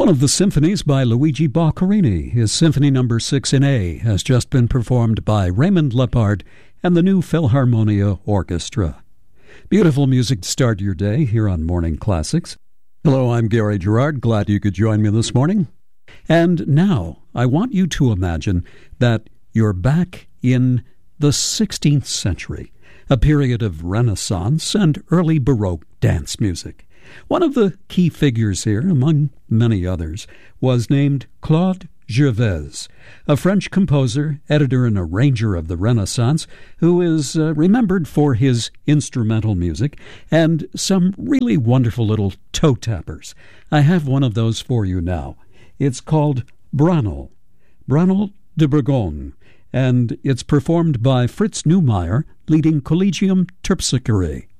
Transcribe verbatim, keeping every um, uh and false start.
One of the symphonies by Luigi Boccherini, his Symphony Number six in A, has just been performed by Raymond Lepard and the New Philharmonia Orchestra. Beautiful music to start your day here on Morning Classics. Hello, I'm Gary Gerard. Glad you could join me this morning. And now, I want you to imagine that you're back in the sixteenth century, a period of Renaissance and early Baroque dance music. One of the key figures here, among many others, was named Claude Gervais, a French composer, editor, and arranger of the Renaissance, who is uh, remembered for his instrumental music and some really wonderful little toe tappers. I have one of those for you now. It's called Branle, Branle de Bourgogne, and it's performed by Fritz Neumeier, leading Collegium Terpsichore.